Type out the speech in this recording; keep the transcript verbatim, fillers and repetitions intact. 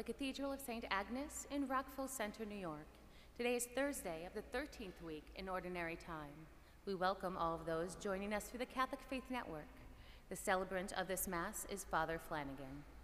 Cathedral of Saint Agnes in Rockville Center, New York. Today is Thursday of the thirteenth week in Ordinary Time. We welcome all of those joining us through the Catholic Faith Network. The celebrant of this Mass is Father Flanagan.